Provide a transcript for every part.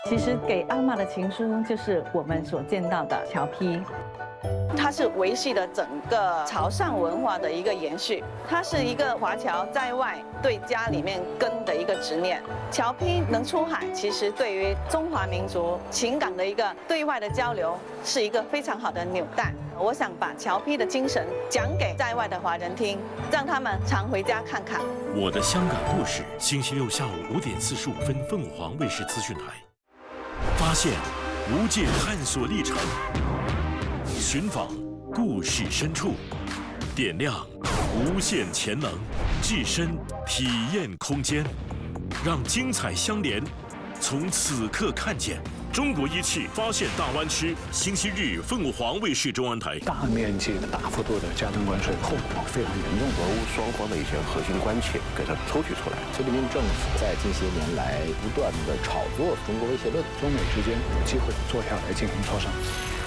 其实给阿嬷的情书就是我们所见到的侨批。它是维系了整个潮汕文化的一个延续，它是一个华侨在外对家里面根的一个执念。侨批能出海，其实对于中华民族情感的一个对外的交流，是一个非常好的纽带。我想把侨批的精神讲给在外的华人听，让他们常回家看看。 我的香港故事，星期六下午5点45分，凤凰卫视资讯台。发现无界探索历程。寻访故事深处，点亮无限潜能，置身体验空间，让精彩相连。从此刻看见中国一汽发现大湾区，星期日凤凰卫视中文台。 大面积的、大幅度的加征关税，后果非常严重。 俄乌双方的一些核心关切给它抽取出来。 习近平政府在近些年来不断的炒作中国威胁论， 中美之间有机会坐下来进行磋商。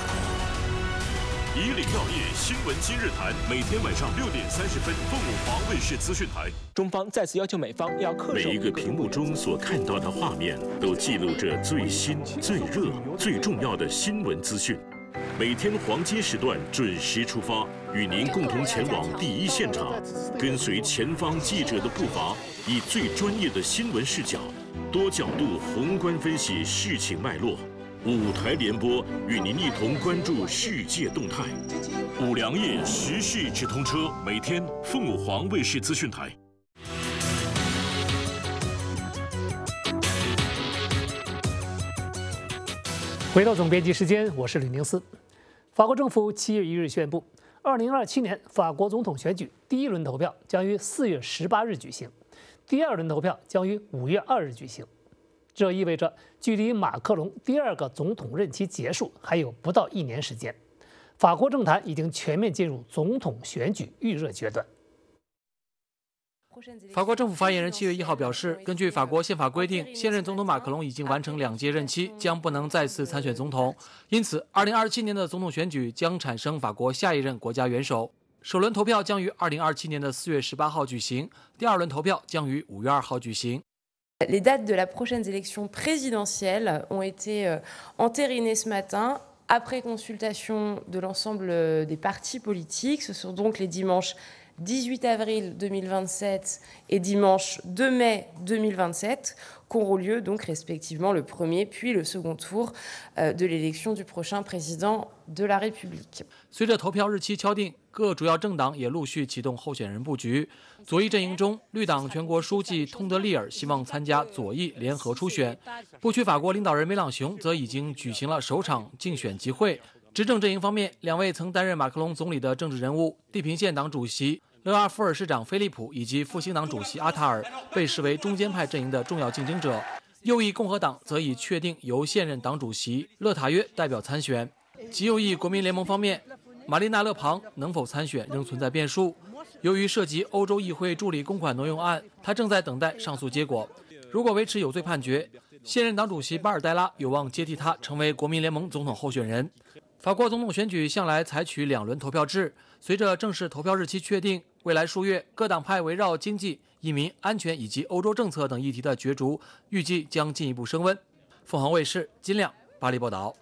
以领要业新闻今日谈，每天晚上6点30分，凤凰卫视资讯台。 中方再次要求美方要恪守。 每一个屏幕中所看到的画面，都记录着最新、最热、最重要的新闻资讯。每天黄金时段准时出发，与您共同前往第一现场，跟随前方记者的步伐，以最专业的新闻视角，多角度宏观分析事情脉络。5台联播，与您一同关注世界动态。5粮液时事直通车，每天凤凰卫视资讯台。 回到总编辑时间，我是吕宁思。法国政府7月1日宣布，2027年法国总统选举第一轮投票将于4月18日举行，第二轮投票将于5月2日举行。这意味着距离马克龙第2个总统任期结束还有不到1年时间，法国政坛已经全面进入总统选举预热阶段。 法国政府发言人7月1号表示，根据法国宪法规定，现任总统马克龙已经完成2届任期，将不能再次参选总统，因此2027年的总统选举将产生法国下一任国家元首。首轮投票将于2027年的4月18号举行，第二轮投票将于5月2号举行。 Les dates de la prochaine élection présidentielle ont été entérinées ce matin après consultation de l'ensemble des partis politiques. Ce sont donc les dimanches 18 avril 2027 et dimanche 2 mai 2027 qu'auront lieu donc respectivement le premier puis le second tour de l'élection du prochain président de la République. 随着投票日期敲定，各主要政党也陆续启动候选人布局。左翼阵营中，绿党全国书记通德利尔希望参加左翼联合初选，不屈法国领导人梅朗雄则已经举行了首场竞选集会。执政阵营方面，2位曾担任马克龙总理的政治人物，地平线党主席勒阿弗尔市长菲利普以及复兴党主席阿塔尔被视为中间派阵营的重要竞争者。右翼共和党则已确定由现任党主席勒塔约代表参选。极右翼国民联盟方面，玛丽娜·勒庞能否参选仍存在变数。由于涉及欧洲议会助理公款挪用案，他正在等待上诉结果。如果维持有罪判决，现任党主席巴尔代拉有望接替他成为国民联盟总统候选人。法国总统选举向来采取2轮投票制，随着正式投票日期确定，未来数月各党派围绕经济、移民、安全以及欧洲政策等议题的角逐，预计将进一步升温。凤凰卫视金亮巴黎报道。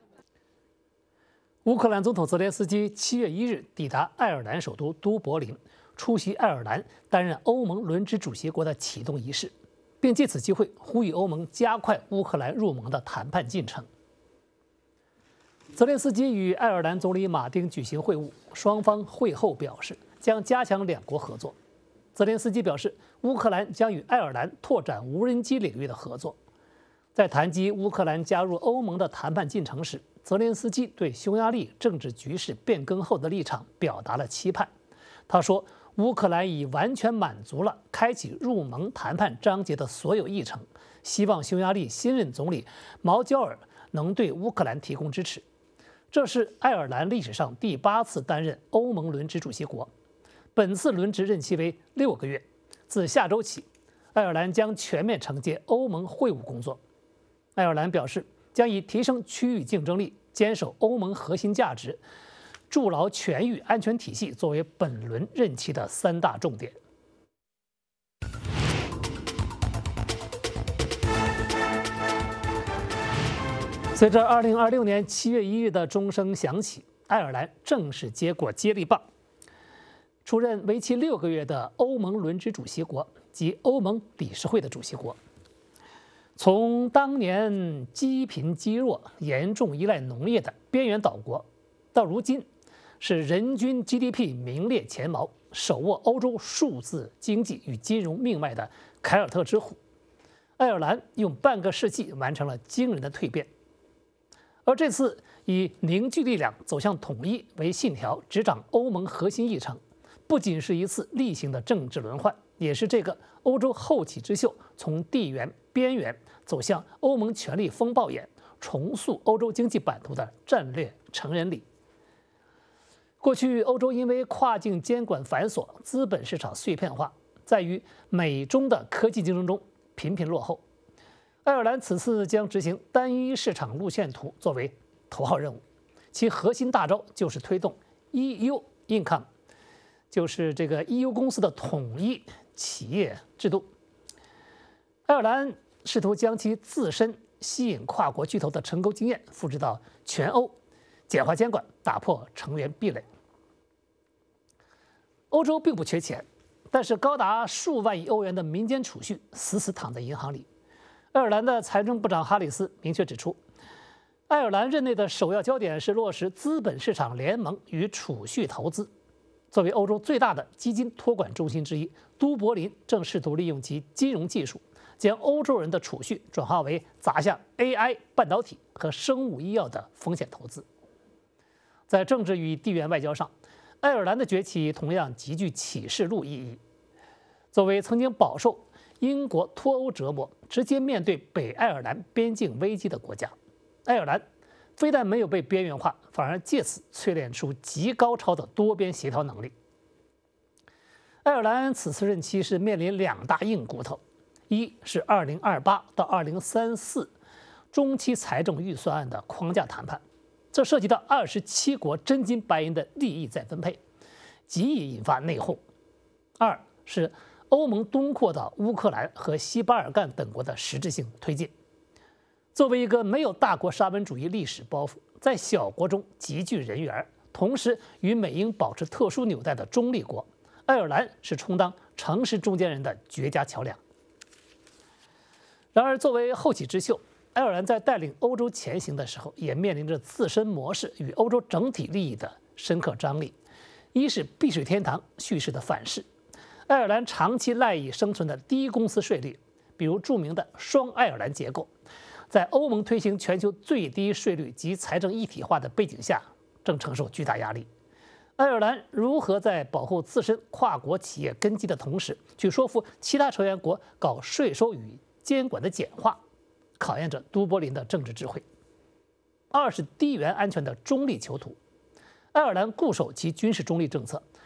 乌克兰总统泽连斯基7月1日抵达爱尔兰首都都柏林，出席爱尔兰担任欧盟轮值主席国的启动仪式，并借此机会呼吁欧盟加快乌克兰入盟的谈判进程。泽连斯基与爱尔兰总理马丁举行会晤，双方会后表示将加强2国合作。泽连斯基表示，乌克兰将与爱尔兰拓展无人机领域的合作。在谈及乌克兰加入欧盟的谈判进程时，泽连斯基对匈牙利政治局势变更后的立场表达了期盼。他说，乌克兰已完全满足了开启入盟谈判章节的所有议程，希望匈牙利新任总理毛焦尔能对乌克兰提供支持。这是爱尔兰历史上第8次担任欧盟轮值主席国，本次轮值任期为6个月。自下周起，爱尔兰将全面承接欧盟会务工作。爱尔兰表示，将以提升区域竞争力、坚守欧盟核心价值、筑牢全域安全体系作为本轮任期的3大重点。 随着2026年7月1日的钟声响起，爱尔兰正式接过接力棒，出任为期6个月的欧盟轮值主席国及欧盟理事会的主席国。从当年积贫积弱、严重依赖农业的边缘岛国，到如今是人均 GDP 名列前茅、手握欧洲数字经济与金融命脉的凯尔特之虎，爱尔兰用半个世纪完成了惊人的蜕变。而这次以凝聚力量走向统一为信条，执掌欧盟核心议程，不仅是一次例行的政治轮换，也是这个欧洲后起之秀从地缘边缘走向欧盟权力风暴眼，重塑欧洲经济版图的战略成人礼。过去欧洲因为跨境监管繁琐、资本市场碎片化，在于美中的科技竞争中频频落后。爱尔兰此次将执行单一市场路线图作为头号任务，其核心大招就是推动 EU Income， 就是这个 EU 公司的统一企业制度。爱尔兰试图将其自身吸引跨国巨头的成功经验复制到全欧，简化监管，打破成员壁垒。欧洲并不缺钱，但是高达数万亿欧元的民间储蓄死死躺在银行里。爱尔兰的财政部长哈里斯明确指出，爱尔兰任内的首要焦点是落实资本市场联盟与储蓄投资。作为欧洲最大的基金托管中心之一，都柏林正试图利用其金融技术，将欧洲人的储蓄转化为砸向 AI、半导体和生物医药的风险投资。在政治与地缘外交上，爱尔兰的崛起同样极具启示录意义。作为曾经饱受英国脱欧折磨、直接面对北爱尔兰边境危机的国家，爱尔兰非但没有被边缘化，反而借此淬炼出极高超的多边协调能力。爱尔兰此次任期是面临2大硬骨头，一是2028到2034中期财政预算案的框架谈判，这涉及到27国真金白银的利益再分配，极易引发内讧；二是欧盟东扩到乌克兰和西巴尔干等国的实质性推进。作为一个没有大国沙文主义历史包袱，在小国中极具人缘，同时与美英保持特殊纽带的中立国，爱尔兰是充当诚实中间人的绝佳桥梁。然而，作为后起之秀，爱尔兰在带领欧洲前行的时候，也面临着自身模式与欧洲整体利益的深刻张力。一是避税天堂叙事的反噬，爱尔兰长期赖以生存的低公司税率，比如著名的双爱尔兰结构，在欧盟推行全球最低税率及财政一体化的背景下，正承受巨大压力。爱尔兰如何在保护自身跨国企业根基的同时，去说服其他成员国搞税收与监管的简化，考验着都柏林的政治智慧。二是地缘安全的中立囚徒，爱尔兰固守其军事中立政策，